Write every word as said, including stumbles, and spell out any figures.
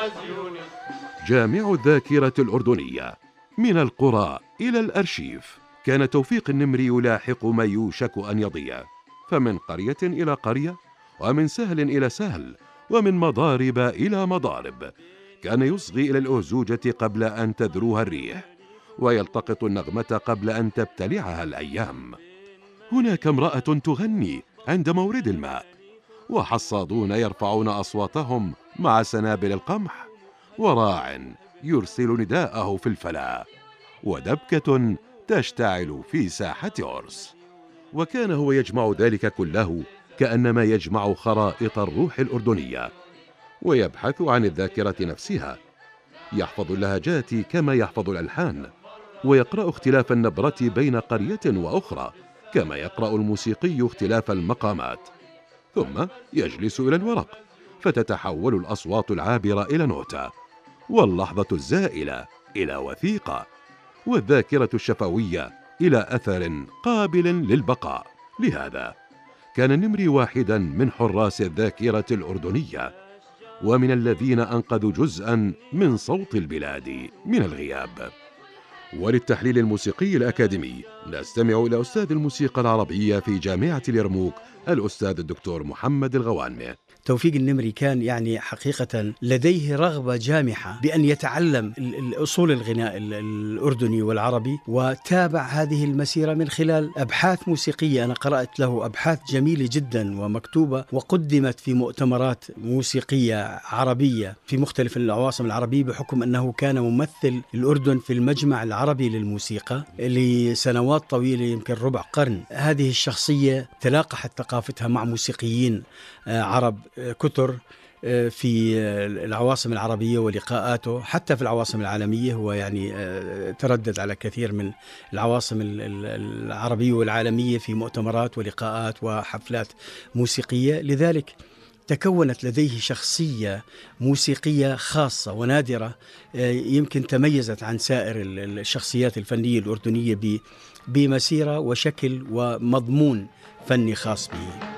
جامع الذاكرة الأردنية، من القرى إلى الأرشيف. كان توفيق النمري يلاحق ما يوشك أن يضيع، فمن قرية إلى قرية، ومن سهل إلى سهل، ومن مضارب إلى مضارب. كان يصغي إلى الأهزوجة قبل أن تذروها الريح، ويلتقط النغمة قبل أن تبتلعها الأيام. هناك امرأة تغني عند مورد الماء، وحصادون يرفعون أصواتهم مع سنابل القمح، وراع يرسل نداءه في الفلا، ودبكة تشتعل في ساحة عرس. وكان هو يجمع ذلك كله كأنما يجمع خرائط الروح الأردنية، ويبحث عن الذاكرة نفسها. يحفظ اللهجات كما يحفظ الألحان، ويقرأ اختلاف النبرة بين قرية وأخرى كما يقرأ الموسيقي اختلاف المقامات. ثم يجلس إلى الورق، فتتحول الأصوات العابرة إلى نوتة، واللحظة الزائلة إلى وثيقة، والذاكرة الشفوية إلى أثر قابل للبقاء. لهذا كان النمري واحدا من حراس الذاكرة الأردنية، ومن الذين أنقذوا جزءا من صوت البلاد من الغياب. وللتحليل الموسيقي الأكاديمي نستمع إلى أستاذ الموسيقى العربية في جامعة اليرموك، الأستاذ الدكتور محمد الغوانمة. توفيق النمري كان يعني حقيقة لديه رغبة جامحة بأن يتعلم أصول الغناء الأردني والعربي، وتابع هذه المسيرة من خلال أبحاث موسيقية. أنا قرأت له أبحاث جميلة جدا ومكتوبة، وقدمت في مؤتمرات موسيقية عربية في مختلف العواصم العربية، بحكم أنه كان ممثل الأردن في المجمع العربي للموسيقى لسنوات طويلة، يمكن ربع قرن. هذه الشخصية تلاقحت ثقافتها مع موسيقيين عرب كتر في العواصم العربية، ولقاءاته حتى في العواصم العالمية. هو يعني تردد على كثير من العواصم العربية والعالمية في مؤتمرات ولقاءات وحفلات موسيقية. لذلك تكونت لديه شخصية موسيقية خاصة ونادرة، يمكن تميزت عن سائر الشخصيات الفنية الأردنية بمسيرة وشكل ومضمون فني خاص به.